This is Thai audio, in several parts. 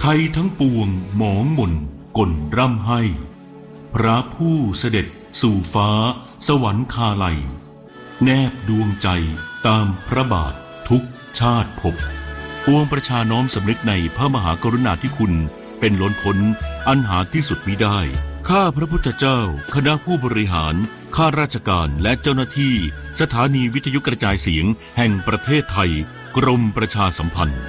ไทยทั้งปวงหมองหม่นก่นร่ำให้พระผู้เสด็จสู่ฟ้าสวรรคาลัยแนบดวงใจตามพระบาททุกชาติภพปวงประชาน้อมสำนึกในพระมหากรุณาธิคุณเป็นล้นพ้นอันหาที่สุดมิได้ข้าพระพุทธเจ้าคณะผู้บริหารข้าราชการและเจ้าหน้าที่สถานีวิทยุกระจายเสียงแห่งประเทศไทยกรมประชาสัมพันธ์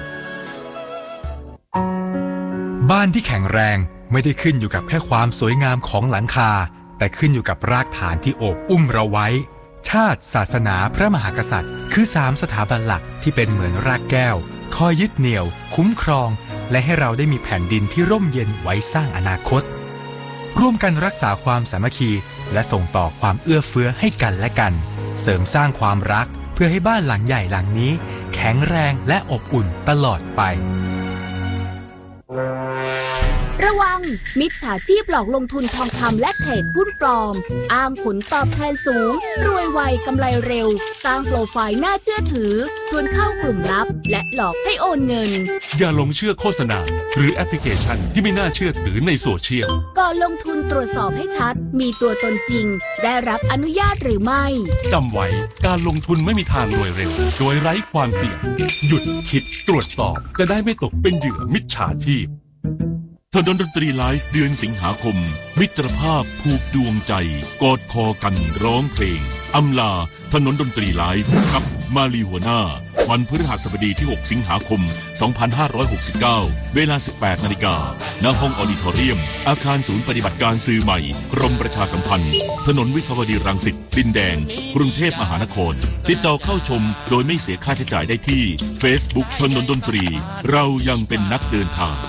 บ้านที่แข็งแรงไม่ได้ขึ้นอยู่กับแค่ความสวยงามของหลังคาแต่ขึ้นอยู่กับรากฐานที่โอบอุ้มเราไว้ชาติศาสนาพระมหากษัตริย์คือ3สถาบันหลักที่เป็นเหมือนรากแก้วคอยยึดเหนี่ยวคุ้มครองและให้เราได้มีแผ่นดินที่ร่มเย็นไว้สร้างอนาคตร่วมกันรักษาความสามัคคีและส่งต่อความเอื้อเฟื้อให้กันและกันเสริมสร้างความรักเพื่อให้บ้านหลังใหญ่หลังนี้แข็งแรงและอบอุ่นตลอดไประวังมิจฉาชีพหลอกลงทุนทองคำและเทรดหุ้นปลอมอ้างผลตอบแทนสูงรวยไวกำไรเร็วสร้างโปรไฟล์น่าเชื่อถือชวนเข้ากลุ่มลับและหลอกให้โอนเงินอย่าหลงเชื่อโฆษณาหรือแอปพลิเคชันที่ไม่น่าเชื่อถือในโซเชียลก่อนลงทุนตรวจสอบให้ชัดมีตัวตนจริงได้รับอนุญาตหรือไม่จำไว้การลงทุนไม่มีทางรวยเร็วโดยไร้ความเสี่ยงหยุดคิดตรวจสอบจะได้ไม่ตกเป็นเหยื่อมิจฉาชีพถนนดนตรีไลฟ์เดือนสิงหาคมมิตรภาพผูกดวงใจกอดคอกันร้องเพลงอำลาถนนดนตรีไลฟ์กับมารีหัวหน้าวันพฤหัสบดีที่6สิงหาคม2569เวลา 18 นาฬิกาณห้องออดิทอเรียมอาคารศูนย์ปฏิบัติการสื่อใหม่กรมประชาสัมพันธ์ถนนวิภาวดีรังสิตดินแดงกรุงเทพมหานครติดต่อเข้าชมโดยไม่เสียค่าใช้จ่ายได้ที่ Facebook ถนนดนตรีเรายังเป็นนักเดินทาง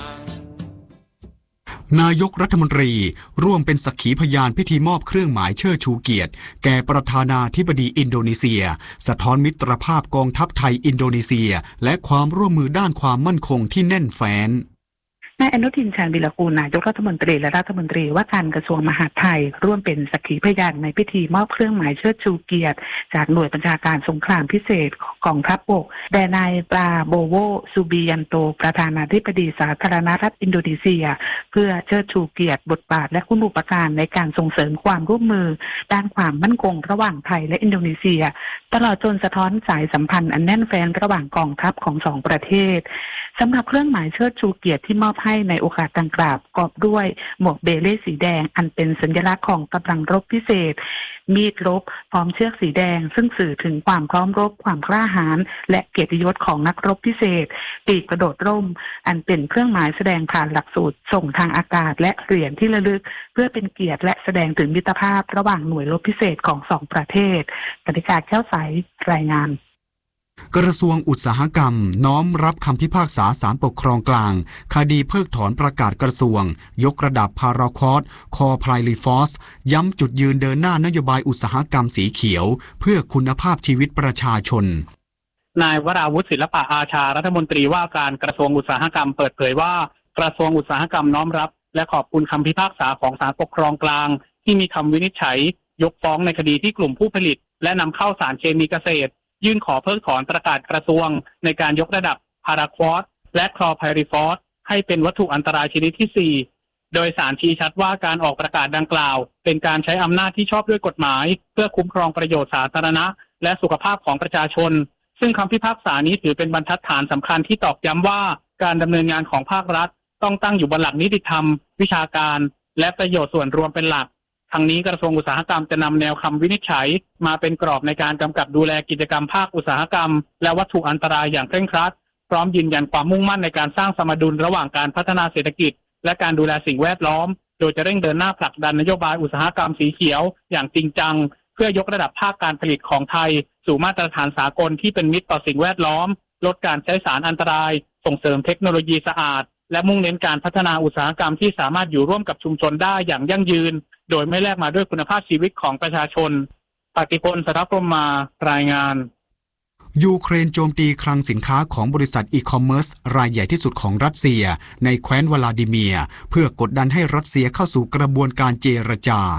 นายกรัฐมนตรีร่วมเป็นสักขีพยานพิธีมอบเครื่องหมายเชิดชูเกียรติแก่ประธานาธิบดีอินโดนีเซียสะท้อนมิตรภาพกองทัพไทยอินโดนีเซียและความร่วมมือด้านความมั่นคงที่แน่นแฟ้นนายอนุทินชาญวิรากูลนายกรัฐมนตรีและรัฐมนตรีว่าการกระทรวงมหาดไทยร่วมเป็นสักขีพยานในพิธีมอบเครื่องหมายเชิดชูเกียรติจากหน่วยบัญชาการสงครามพิเศษกองทัพบกแด่นายปราโบโวซูบิยันโตประธานาธิบดีสาธารณรัฐอินโดนีเซียเพื่อเชิดชูเกียรติบทบาทและคุณูปการในการส่งเสริมความร่วมมือด้านความมั่นคงระหว่างไทยและอินโดนีเซียตลอดจนสะท้อนสายสัมพันธ์อันแน่นแฟ้นระหว่างกองทัพของสองประเทศสำหรับเครื่องหมายเชิดชูเกียรติที่มอบให้ในโอกาสดังกล่าวประกอบด้วยหมวกเบเล่สีแดงอันเป็นสัญลักษณ์ของกำลังรบพิเศษมีดรบพร้อมเชือกสีแดงซึ่งสื่อถึงความพร้อมรบความกล้าหาญและเกียรติยศของนักรบพิเศษปีกกระโดดร่มอันเป็นเครื่องหมายแสดงผ่านหลักสูตรส่งทางอากาศและเหรียญที่ระลึกเพื่อเป็นเกียรติและแสดงถึงมิตรภาพระหว่างหน่วยรบพิเศษของสองประเทศกนิกาแก้วใสรายงานกระทรวงอุตสาหกรรมน้อมรับคำพิพากษาศาลปกครองกลางคดีเพิกถอนประกาศกระทรวงยกระดับพาราคอร์ดคอไพรลีฟอสย้ำจุดยืนเดินหน้านโยบายอุตสาหกรรมสีเขียวเพื่อคุณภาพชีวิตประชาชนนายวราวุฒิศิลปะอาชารัฐมนตรีว่าการกระทรวงอุตสาหกรรมเปิดเผยว่ากระทรวงอุตสาหกรรมน้อมรับและขอบคุณคำพิพากษาของศาลปกครองกลางที่มีคำวินิจฉัยยกฟ้องในคดีที่กลุ่มผู้ผลิตและนำเข้าสารเคมีเกษตรยื่นขอเพิกถอนประกาศกระทรวงในการยกระดับพาราควอสและคลอไพริฟอสให้เป็นวัตถุอันตรายชนิดที่4โดยศาลชี้ชัดว่าการออกประกาศดังกล่าวเป็นการใช้อำนาจที่ชอบด้วยกฎหมายเพื่อคุ้มครองประโยชน์สาธารณะและสุขภาพของประชาชนซึ่งคำพิพากษานี้ถือเป็นบรรทัดฐานสำคัญที่ตอกย้ำว่าการดำเนินงานของภาครัฐต้องตั้งอยู่บนหลักนิติธรรมวิชาการและประโยชน์ส่วนรวมเป็นหลักทั้งนี้กระทรวงอุตสาหกรรมจะนำแนวคำวินิจฉัยมาเป็นกรอบในการกำกับดูแลกิจกรรมภาคอุตสาหกรรมและวัตถุอันตรายอย่างเคร่งครัดพร้อมยืนยันความมุ่งมั่นในการสร้างสมดุลระหว่างการพัฒนาเศรษฐกิจและการดูแลสิ่งแวดล้อมโดยจะเร่งเดินหน้าผลักดันนโยบายอุตสาหกรรมสีเขียวอย่างจริงจังเพื่อยกระดับภาคการผลิตของไทยสู่มาตรฐานสากลที่เป็นมิตรต่อสิ่งแวดล้อมลดการใช้สารอันตรายส่งเสริมเทคโนโลยีสะอาดและมุ่งเน้นการพัฒนาอุตสาหกรรมที่สามารถอยู่ร่วมกับชุมชนได้อย่างยั่งยืนโดยไม่แลกมาด้วยคุณภาพชีวิตของประชาชนปฏิพล สรัพย์พรหมารายงานยูเครนโจมตีคลังสินค้าของบริษัทอีคอมเมิร์ซรายใหญ่ที่สุดของรัสเซียในแคว้นวลาดิเมียร์เพื่อกดดันให้รัสเซียเข้าสู่กระบวนการเจรจา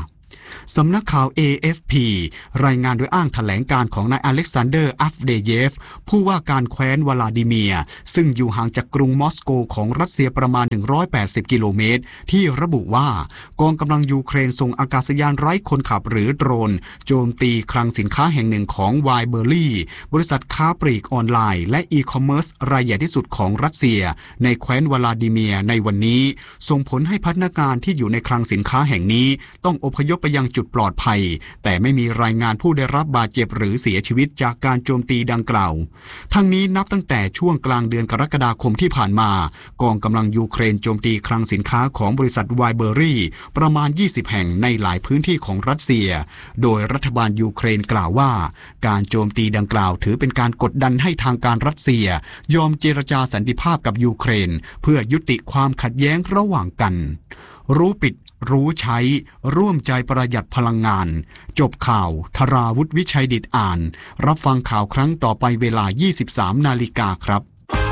สำนักข่าว AFP รายงานโดยอ้างแถลงการของนายอเล็กซานเดอร์อัฟเดเยฟผู้ว่าการแคว้นวลาดิเมียร์ซึ่งอยู่ห่างจากกรุงมอสโกของรัสเซียประมาณ180กิโลเมตรที่ระบุว่ากองกำลังยูเครนส่งอากาศยานไร้คนขับหรือโดรนโจมตีคลังสินค้าแห่งหนึ่งของไวเบอร์ลี่บริษัทค้าปลีกออนไลน์และอีคอมเมิร์ซรายใหญ่ที่สุดของรัสเซียในแคว้นวลาดิเมียร์ในวันนี้ส่งผลให้พนักงานที่อยู่ในคลังสินค้าแห่งนี้ต้องอพยพไปยังจุดปลอดภัยแต่ไม่มีรายงานผู้ได้รับบาดเจ็บหรือเสียชีวิตจากการโจมตีดังกล่าวทั้งนี้นับตั้งแต่ช่วงกลางเดือนกรกฎาคมที่ผ่านมากองกำลังยูเครนโจมตีคลังสินค้าของบริษัทไวเบอรี่ประมาณ20แห่งในหลายพื้นที่ของรัสเซียโดยรัฐบาลยูเครนกล่าวว่าการโจมตีดังกล่าวถือเป็นการกดดันให้ทางการรัสเซียยอมเจรจาสันติภาพกับยูเครนเพื่อยุติความขัดแย้งระหว่างกันรู้ปิดรู้ใช้ร่วมใจประหยัดพลังงานจบข่าวธราวุฒิวิชัยดิษฐ์อ่านรับฟังข่าวครั้งต่อไปเวลา 23 นาฬิกาครับ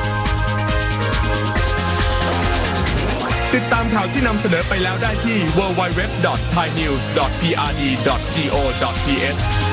ติดตามข่าวที่นำเสนอไปแล้วได้ที่ www.thainews.prd.go.th